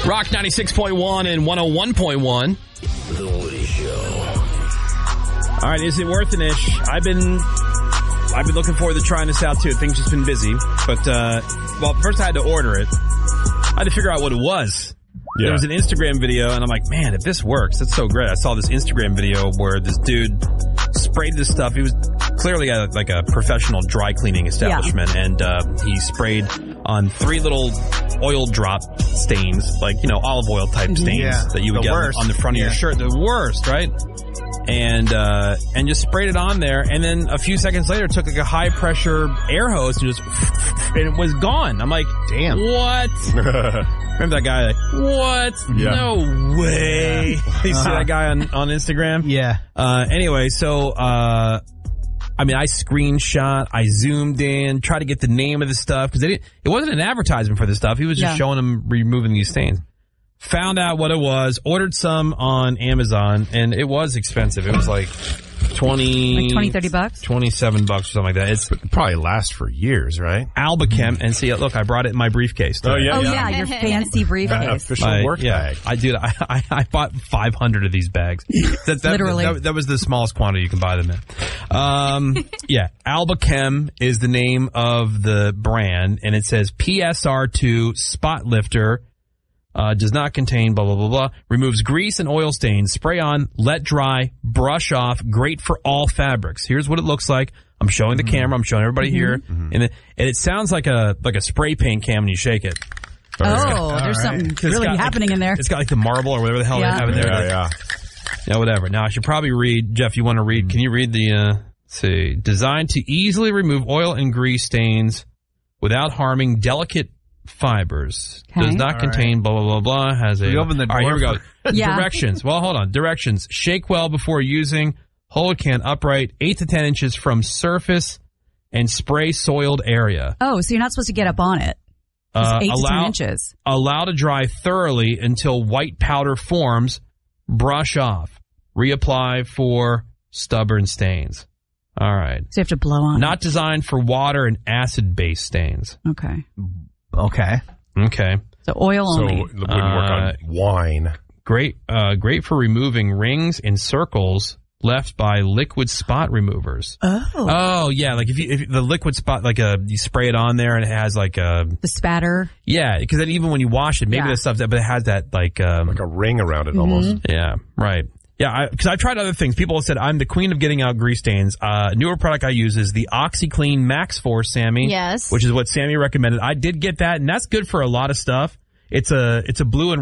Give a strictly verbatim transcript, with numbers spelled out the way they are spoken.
Rock ninety-six point one and one oh one point one. The Woody Show. All right, is it worth an ish? I've been I've been looking forward to trying this out too. Things just been busy. But, uh, well, first I had to order it. I had to figure out what it was. Yeah. There was an Instagram video, and I'm like, man, if this works, that's so great. I saw this Instagram video where this dude sprayed this stuff. He was clearly a, like a professional dry cleaning establishment, yeah. and uh, he sprayed on three little oil drop stains, like, you know, olive oil type mm-hmm. stains yeah. that you would the get worst. on the front of yeah. your shirt. The worst, right? And uh, and just sprayed it on there, and then a few seconds later took like a high pressure air hose and just and it was gone. I'm like, damn, what? Remember that guy? Like, what? Yeah. No way. Yeah. You see that guy on, on Instagram? Yeah. Uh, anyway, so uh, I mean, I screenshot, I zoomed in, tried to get the name of the stuff because it it wasn't an advertisement for the stuff. He was just yeah. showing them removing these stains. Found out what it was, ordered some on Amazon, and it was expensive. It was like twenty, like twenty, thirty bucks, twenty-seven bucks or something like that. It's it probably lasts for years, right? Albachem, and see, look, I brought it in my briefcase today. Oh yeah, oh, yeah. yeah your fancy briefcase, uh, official my, work yeah, bag. I dude, I, I I bought five hundred of these bags. That, that, Literally, that, that was the smallest quantity you can buy them in. Um, yeah, Albachem is the name of the brand, and it says P S R two Spot Lifter. Uh, does not contain blah, blah, blah, blah. Removes grease and oil stains. Spray on, let dry, brush off. Great for all fabrics. Here's what it looks like. I'm showing the mm-hmm. camera. I'm showing everybody mm-hmm. here. Mm-hmm. And, it, and it sounds like a like a spray paint can when you shake it. Oh, got, there's right. something really got, happening like, in there. It's got like the marble or whatever the hell yeah. they have in there. Yeah, yeah. Yeah, whatever. Now, I should probably read. Jeff, you want to read? Can you read the, uh, let's see. Designed to easily remove oil and grease stains without harming delicate fibers. Okay. Does not all contain right. blah, blah, blah, blah. Has a... We open the door. All right, here we go. yeah. Directions. Well, hold on. Directions. Shake well before using. Hold can upright eight to ten inches from surface and spray soiled area. Oh, so you're not supposed to get up on it. Just uh, eight allow, to ten inches. Allow to dry thoroughly until white powder forms. Brush off. Reapply for stubborn stains. All right. So you have to blow on Not it. designed for water and acid-based stains. Okay. Okay. Okay. So oil so only. So it wouldn't work on uh, wine. Great, uh, great for removing rings and circles left by liquid spot removers. Oh. Oh, yeah. Like if you, if the liquid spot, like a, you spray it on there and it has like a... The spatter. Yeah. Because then even when you wash it, maybe yeah. the stuff, that, but it has that like... Um, like a ring around it mm-hmm. almost. Yeah. Right. Yeah, because I've tried other things. People have said, I'm the queen of getting out grease stains. Uh, newer product I use is the OxyClean Max Force, Sammy. Yes. Which is what Sammy recommended. I did get that, and that's good for a lot of stuff. It's a, it's a blue and